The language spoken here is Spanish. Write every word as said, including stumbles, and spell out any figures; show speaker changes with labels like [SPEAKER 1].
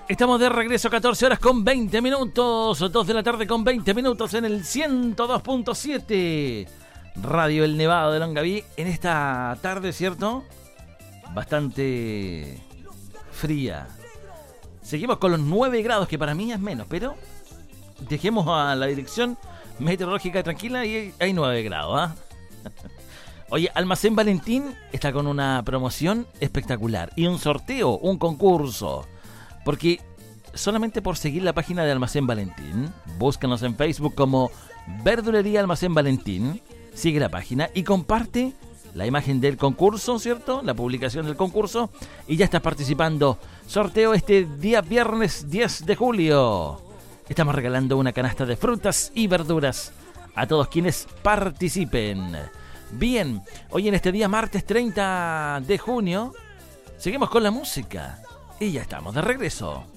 [SPEAKER 1] Estamos de regreso, catorce horas con veinte minutos, dos de la tarde con veinte minutos en el ciento dos punto siete Radio El Nevado de Longaví. En esta tarde, ¿cierto? Bastante fría. Seguimos con los nueve grados, que para mí es menos, pero dejemos a la dirección meteorológica tranquila y hay nueve grados, ¿ah? ¿eh? Oye, Almacén Valentín está con una promoción espectacular y un sorteo, un concurso. Porque solamente por seguir la página de Almacén Valentín, búscanos en Facebook como Verdulería Almacén Valentín, sigue la página y comparte la imagen del concurso, ¿cierto? La publicación del concurso y ya estás participando. Sorteo este día viernes diez de julio. Estamos regalando una canasta de frutas y verduras a todos quienes participen. Bien, hoy en este día martes treinta de junio, seguimos con la música. Y ya estamos de regreso.